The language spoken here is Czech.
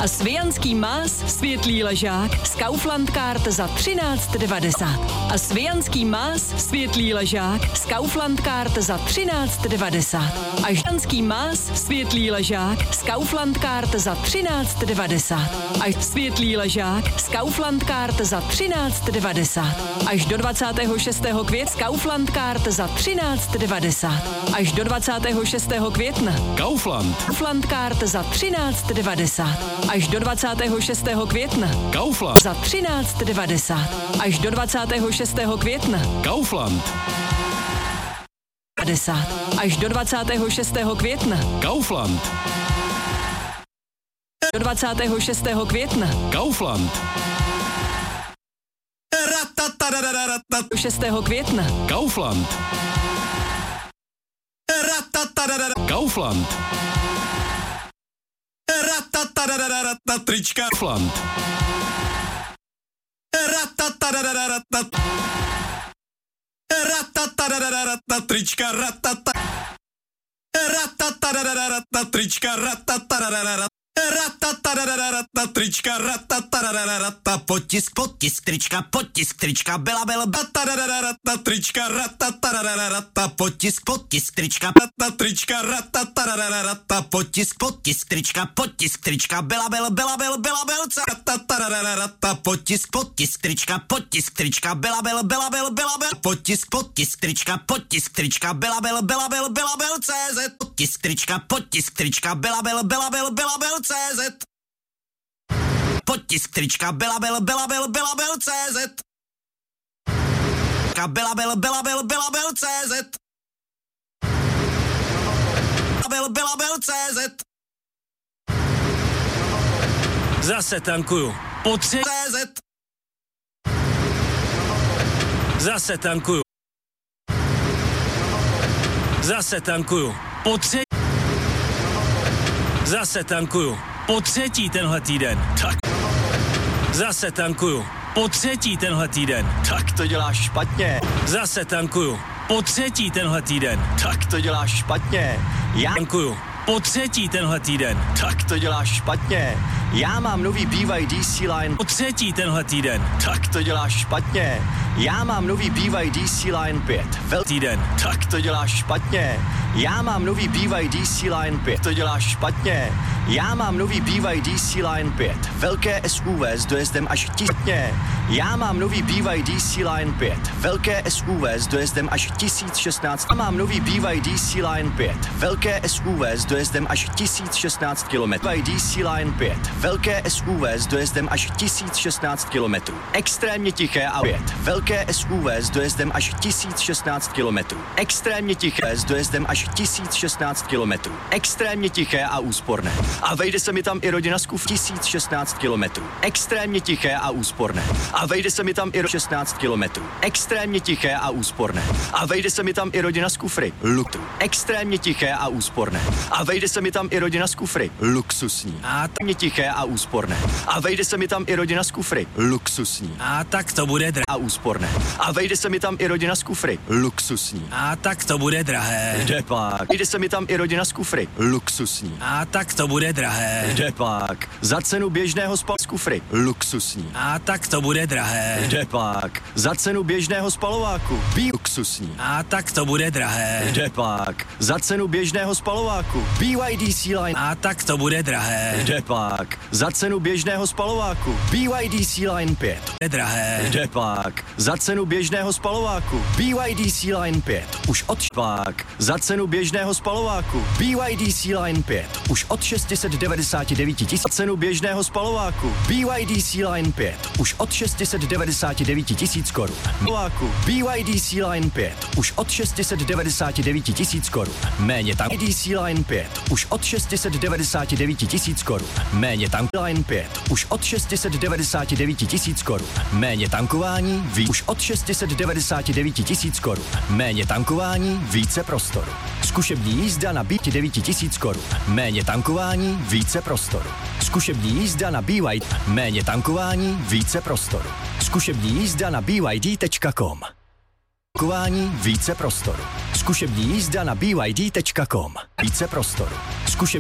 A svijanský más světlý ležák z Kaufland Card za 13,90. A svijanský más světlý ležák z Kaufland Card za 13,90. A žanský más světlý ležák z Kaufland Card za 13,90. Až světlý ležák z Kaufland Card za 13,90. Až do 26. května z Kaufland Card za 13,90. Až do 26. května Kaufland Card za 13,90. Až do 26. května Kaufland za 13,90. Až do 26. května Kaufland 50. Až do 26. května Kaufland do 26. května Kaufland 6. května Kaufland Kaufland Trička Kaufland Trička trička trička potisk trička trička byla trička potisk trička trička potisk trička trička byla potisk trička byla potisk trička CZ potisk trička byla CZ potisk trička byla CZ byla CZ CZ Zase tankuju. CZ Zase tankuju. Zase tankuju. Zase tankuju. Po třetí tenhle týden. Tak. Zase tankuju. Po třetí tenhle týden. Tak to děláš špatně. Zase tankuju. Po třetí tenhle týden. Tak to děláš špatně. Já tankuju. Po třetí tenhle týden. Tak to děláš špatně. Já mám nový BYD C-Line. Po třetí tenhle týden. Tak to děláš špatně. Já mám nový BYD C-Line 5. Týden. Tak to děláš špatně. Já mám nový BYD C-Line 5. To děláš špatně. Já mám nový BYD C-Line 5. Velké SUV s dojezdem až 1000. Já mám nový BYD C-Line 5. Velké SUV s dojezdem až 1016. Já mám nový BYD C-Line 5. Velké SUV s dojezdem až 1016 km. BYD C-Line 5. Velké SUV s dojezdem až 1016 km. Extrémně tiché a 5. Velké SUV s dojezdem až 1016 km. Extrémně tiché s dojezdem až 1016 km. Extrémně tiché a úsporné. A vejde se mi tam i rodina z Kuf 1016 km. Extrémně tiché a úsporné. A vejde se mi tam i 16 km. Extrémně tiché a úsporné. A vejde se mi tam i rodina z Kufry. Luktu. Extrémně tiché a úsporné. A vejde se mi tam i rodina z Kufry. Luxusní. A mě tiché a úsporné. A vejde se mi tam i rodina z Kufry. Luxusní. A tak to bude a úsporné. A vejde se mi tam i rodina z Kufry. Luxusní. A tak to bude drahé. Kde pak? Vejde se mi tam i rodina z Kufry. Luxusní. A tak to bude drahé. Kde pak? Za cenu běžného z Kufry. Luxusní. A tak to bude drahé. Kde pak? Za cenu běžného spalováku. Luxusní. A tak to bude drahé. Kde pak? Za cenu běžného spalováku. BYD C-Line. A tak to bude drahé. Kde pak? Za cenu běžného spalováku. BYD C-Line 5. Je drahé. Kde pak? Za cenu běžného spalováku. BYD C-Line 5. Už od pak. Za cenu běžného spalováku. BYD C-Line 5. Už od 699 000. Za cenu běžného spalováku. BYD C-Line 5. Už od 699 000 korun. Spalováku. BYD C-Line 5. Už od 699 000 korun. Méně tam. BYD C-Line 5. Už od 699 000 korun. Méně tank. Line 5. Už od 699 000 korun. Méně tankování. Už od 699 000 korun. Méně tankování. Více prostoru. Zkušební jízda na BYD 9 000 korun. Méně tankování. Více prostoru. Zkušební jízda na BYD. Méně tankování. Více prostoru. Zkušební jízda na BYD.com. Tankování. Více prostoru. Zkušební jízda na BYD.com. Více prostoru.